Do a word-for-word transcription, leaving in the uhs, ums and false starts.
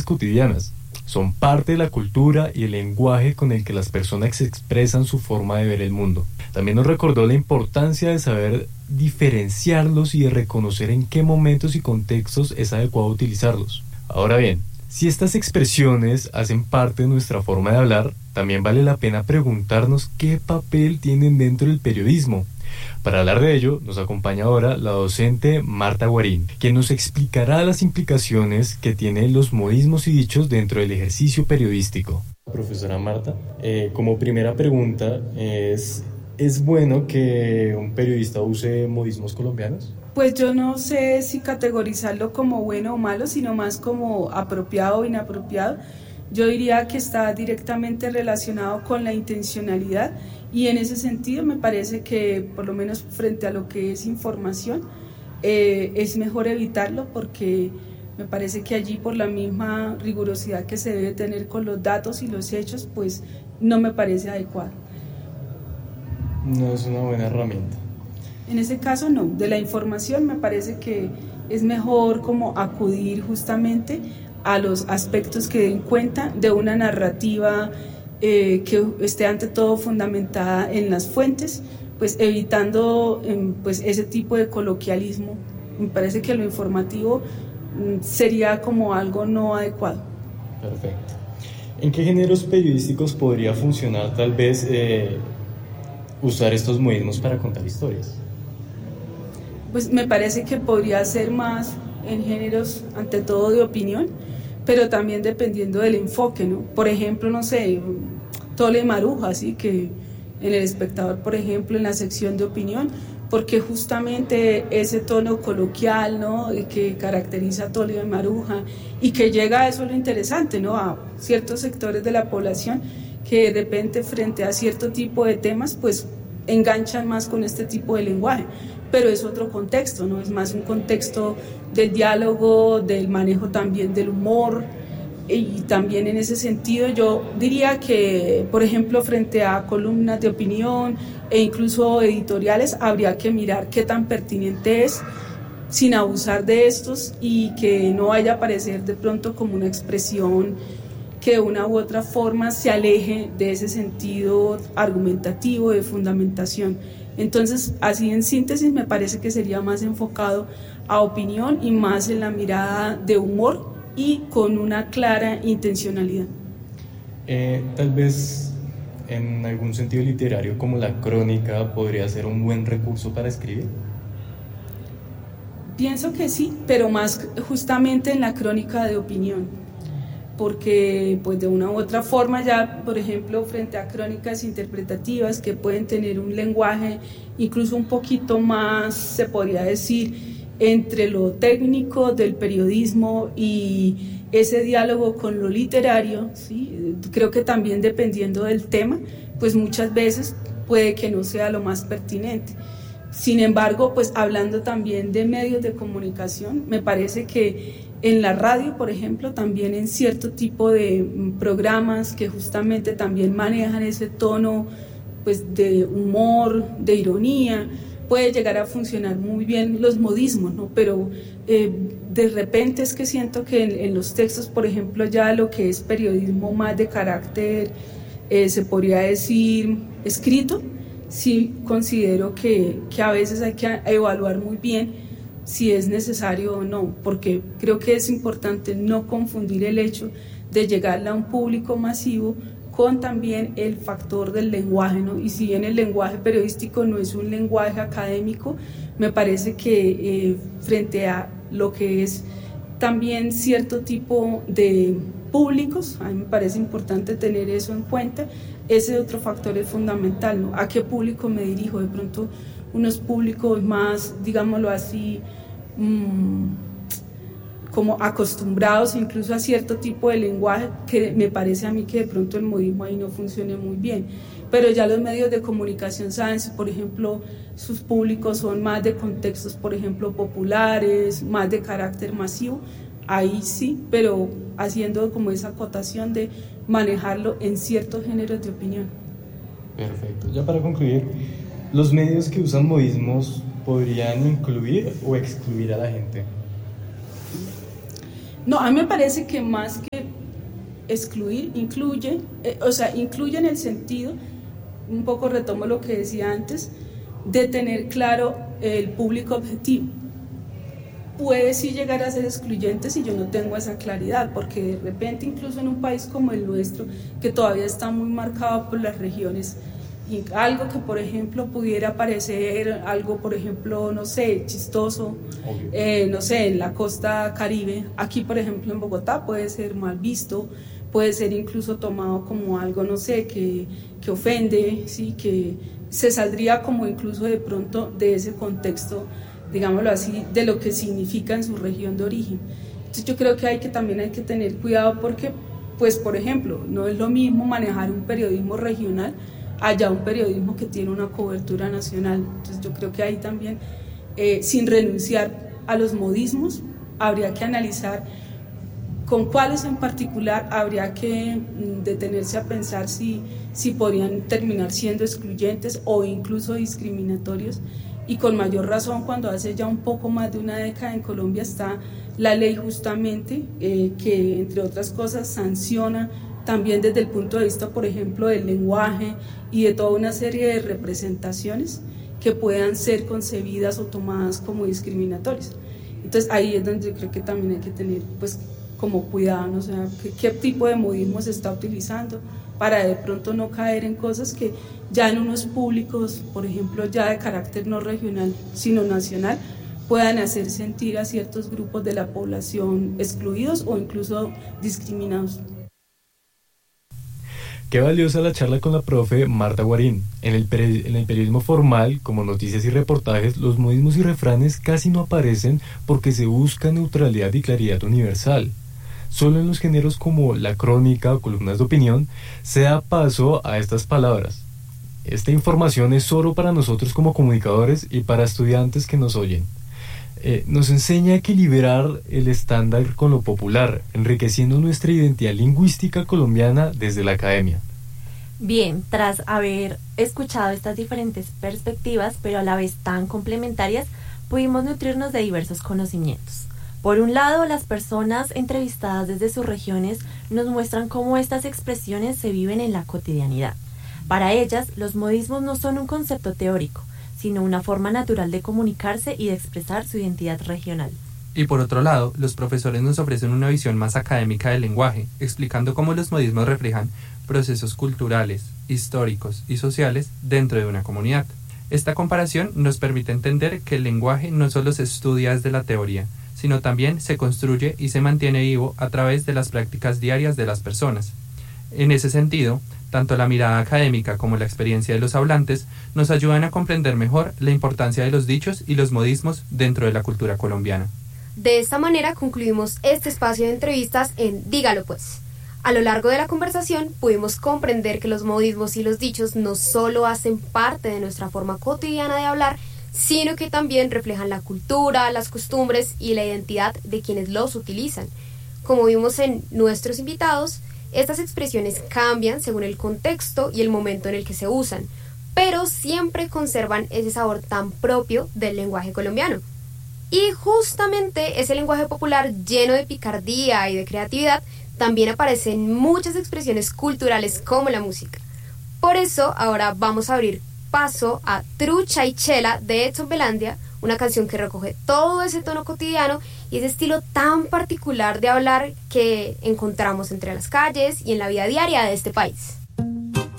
cotidianas. Son parte de la cultura y el lenguaje con el que las personas expresan su forma de ver el mundo. También nos recordó la importancia de saber diferenciarlos y de reconocer en qué momentos y contextos es adecuado utilizarlos. Ahora bien, si estas expresiones hacen parte de nuestra forma de hablar, también vale la pena preguntarnos qué papel tienen dentro del periodismo. Para hablar de ello, nos acompaña ahora la docente Marta Guarín, quien nos explicará las implicaciones que tienen los modismos y dichos dentro del ejercicio periodístico. Profesora Marta, eh, como primera pregunta, es, ¿es bueno que un periodista use modismos colombianos? Pues yo no sé si categorizarlo como bueno o malo, sino más como apropiado o inapropiado. Yo diría que está directamente relacionado con la intencionalidad y en ese sentido me parece que por lo menos frente a lo que es información eh, es mejor evitarlo, porque me parece que allí por la misma rigurosidad que se debe tener con los datos y los hechos, pues no me parece adecuado. No es una buena herramienta. En ese caso no, de la información me parece que es mejor como acudir justamente a los aspectos que den cuenta de una narrativa eh, que esté ante todo fundamentada en las fuentes, pues evitando eh, pues ese tipo de coloquialismo. Me parece que lo informativo mm, sería como algo no adecuado. Perfecto. ¿En qué géneros periodísticos podría funcionar tal vez eh, usar estos modismos para contar historias? Pues me parece que podría ser más en géneros ante todo de opinión, pero también dependiendo del enfoque, ¿no? Por ejemplo, no sé, Tole Maruja, ¿sí? Que en El Espectador, por ejemplo, en la sección de opinión, porque justamente ese tono coloquial, ¿no?, que caracteriza a Tole Maruja y que llega a eso lo interesante, ¿no?, a ciertos sectores de la población que de repente frente a cierto tipo de temas, pues enganchan más con este tipo de lenguaje. Pero es otro contexto, ¿no? Es más un contexto del diálogo, del manejo también del humor, y también en ese sentido yo diría que, por ejemplo, frente a columnas de opinión e incluso editoriales, habría que mirar qué tan pertinente es sin abusar de estos y que no vaya a parecer de pronto como una expresión que de una u otra forma se aleje de ese sentido argumentativo de fundamentación. Entonces, así en síntesis, me parece que sería más enfocado a opinión y más en la mirada de humor y con una clara intencionalidad. Eh, tal vez en algún sentido literario, como la crónica, podría ser un buen recurso para escribir. Pienso que sí, pero más justamente en la crónica de opinión, porque pues de una u otra forma ya, por ejemplo, frente a crónicas interpretativas que pueden tener un lenguaje incluso un poquito más, se podría decir, entre lo técnico del periodismo y ese diálogo con lo literario, ¿sí? Creo que también dependiendo del tema, pues muchas veces puede que no sea lo más pertinente. Sin embargo, pues hablando también de medios de comunicación, me parece que en la radio, por ejemplo, también en cierto tipo de programas que justamente también manejan ese tono pues de humor, de ironía, puede llegar a funcionar muy bien los modismos, ¿no? Pero eh, de repente es que siento que en, en los textos, por ejemplo, ya lo que es periodismo más de carácter, eh, se podría decir escrito, sí considero que, que a veces hay que evaluar muy bien si es necesario o no, porque creo que es importante no confundir el hecho de llegarle a un público masivo con también el factor del lenguaje, ¿no? Y si bien el lenguaje periodístico no es un lenguaje académico, me parece que eh, frente a lo que es también cierto tipo de públicos, a mí me parece importante tener eso en cuenta. Ese otro factor es fundamental, ¿no? ¿A qué público me dirijo? De pronto unos públicos más, digámoslo así, mmm, como acostumbrados incluso a cierto tipo de lenguaje, que me parece a mí que de pronto el modismo ahí no funcione muy bien. Pero ya los medios de comunicación saben si, por ejemplo, sus públicos son más de contextos, por ejemplo, populares, más de carácter masivo, ahí sí, pero haciendo como esa acotación de manejarlo en ciertos géneros de opinión. Perfecto. Ya para concluir, ¿los medios que usan modismos podrían incluir o excluir a la gente? No, a mí me parece que más que excluir incluye, eh, o sea, incluye en el sentido, un poco retomo lo que decía antes, de tener claro el público objetivo. Puede sí llegar a ser excluyente si yo no tengo esa claridad, porque de repente incluso en un país como el nuestro, que todavía está muy marcado por las regiones, y algo que por ejemplo pudiera parecer algo, por ejemplo, no sé, chistoso, eh, no sé, en la costa Caribe, aquí por ejemplo en Bogotá puede ser mal visto, puede ser incluso tomado como algo, no sé, que, que ofende, ¿sí? Que se saldría como incluso de pronto de ese contexto, digámoslo así, de lo que significa en su región de origen. Entonces yo creo que hay que también hay que tener cuidado porque, pues por ejemplo, no es lo mismo manejar un periodismo regional allá un periodismo que tiene una cobertura nacional. Entonces yo creo que ahí también, eh, sin renunciar a los modismos, habría que analizar con cuáles en particular habría que mm, detenerse a pensar si, si podrían terminar siendo excluyentes o incluso discriminatorios, y con mayor razón cuando hace ya un poco más de una década en Colombia está la ley justamente eh, que entre otras cosas sanciona también desde el punto de vista, por ejemplo, del lenguaje y de toda una serie de representaciones que puedan ser concebidas o tomadas como discriminatorias. Entonces ahí es donde yo creo que también hay que tener pues como cuidado, ¿no? O sea, ¿qué, qué tipo de modismo se está utilizando para de pronto no caer en cosas que ya en unos públicos, por ejemplo, ya de carácter no regional, sino nacional, puedan hacer sentir a ciertos grupos de la población excluidos o incluso discriminados. Qué valiosa la charla con la profe Marta Guarín. En el, peri- en el periodismo formal, como noticias y reportajes, los modismos y refranes casi no aparecen porque se busca neutralidad y claridad universal. Solo en los géneros como la crónica o columnas de opinión se da paso a estas palabras. Esta información es oro para nosotros como comunicadores y para estudiantes que nos oyen. Eh, nos enseña a equilibrar el estándar con lo popular, enriqueciendo nuestra identidad lingüística colombiana desde la academia. Bien, tras haber escuchado estas diferentes perspectivas, pero a la vez tan complementarias, pudimos nutrirnos de diversos conocimientos. Por un lado, las personas entrevistadas desde sus regiones nos muestran cómo estas expresiones se viven en la cotidianidad. Para ellas, los modismos no son un concepto teórico, sino una forma natural de comunicarse y de expresar su identidad regional. Y por otro lado, los profesores nos ofrecen una visión más académica del lenguaje, explicando cómo los modismos reflejan procesos culturales, históricos y sociales dentro de una comunidad. Esta comparación nos permite entender que el lenguaje no solo se estudia desde la teoría, sino también se construye y se mantiene vivo a través de las prácticas diarias de las personas. En ese sentido, tanto la mirada académica como la experiencia de los hablantes nos ayudan a comprender mejor la importancia de los dichos y los modismos dentro de la cultura colombiana. De esta manera concluimos este espacio de entrevistas en Dígalo Pues. A lo largo de la conversación pudimos comprender que los modismos y los dichos no solo hacen parte de nuestra forma cotidiana de hablar, sino que también reflejan la cultura, las costumbres y la identidad de quienes los utilizan. Como vimos en nuestros invitados, estas expresiones cambian según el contexto y el momento en el que se usan, pero siempre conservan ese sabor tan propio del lenguaje colombiano. Y justamente ese lenguaje popular lleno de picardía y de creatividad también aparecen muchas expresiones culturales como la música. Por eso ahora vamos a abrir paso a Trucha y Chela de Edson Belandia, una canción que recoge todo ese tono cotidiano y ese estilo tan particular de hablar que encontramos entre las calles y en la vida diaria de este país.